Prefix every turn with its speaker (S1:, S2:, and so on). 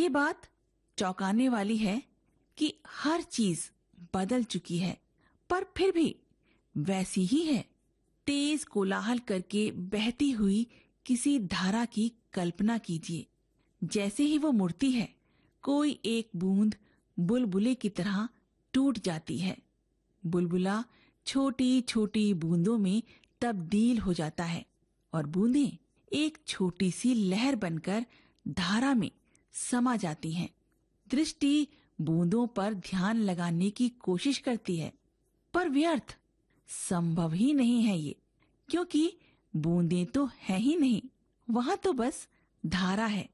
S1: ये बात चौंकाने वाली है कि हर चीज बदल चुकी है, पर फिर भी वैसी ही है। तेज कोलाहल करके बहती हुई किसी धारा की कल्पना कीजिए। जैसे ही वो मुड़ती है, कोई एक बूंद बुलबुले की तरह टूट जाती है। बुलबुला छोटी छोटी बूंदों में तब्दील हो जाता है और बूंदें एक छोटी सी लहर बनकर धारा में समा जाती हैं। दृष्टि बूंदों पर ध्यान लगाने की कोशिश करती है, पर व्यर्थ। संभव ही नहीं है ये, क्योंकि बूंदें तो है ही नहीं, वहां तो बस धारा है।